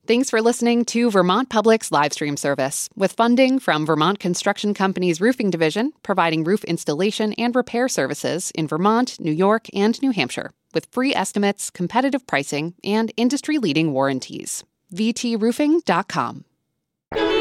Thanks for listening to Vermont Public's live stream service, with funding from Vermont Construction Company's Roofing Division, providing roof installation and repair services in Vermont, New York, and New Hampshire, with free estimates, competitive pricing, and industry-leading warranties. VTRoofing.com.